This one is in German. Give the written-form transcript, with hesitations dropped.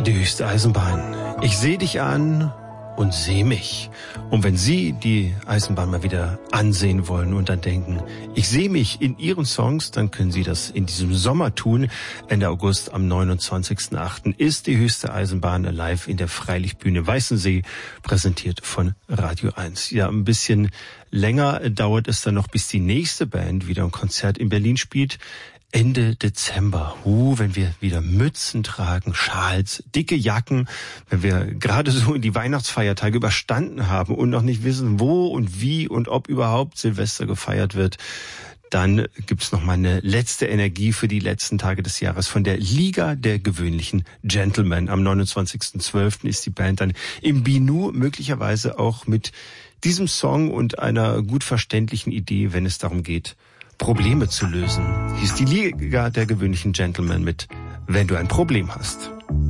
Die höchste Eisenbahn. Ich sehe dich an und sehe mich. Und wenn Sie die Eisenbahn mal wieder ansehen wollen und dann denken, ich sehe mich in Ihren Songs, dann können Sie das in diesem Sommer tun. Ende August am 29.08. ist die höchste Eisenbahn live in der Freilichtbühne Weißensee, präsentiert von Radio 1. Ja, ein bisschen länger dauert es dann noch, bis die nächste Band wieder ein Konzert in Berlin spielt. Ende Dezember, wenn wir wieder Mützen tragen, Schals, dicke Jacken, wenn wir gerade so in die Weihnachtsfeiertage überstanden haben und noch nicht wissen, wo und wie und ob überhaupt Silvester gefeiert wird, dann gibt's noch mal eine letzte Energie für die letzten Tage des Jahres von der Liga der gewöhnlichen Gentlemen. Am 29.12. ist die Band dann im Binu, möglicherweise auch mit diesem Song und einer gut verständlichen Idee, wenn es darum geht, Probleme zu lösen. Hier ist die Liga der gewöhnlichen Gentlemen mit Wenn du ein Problem hast.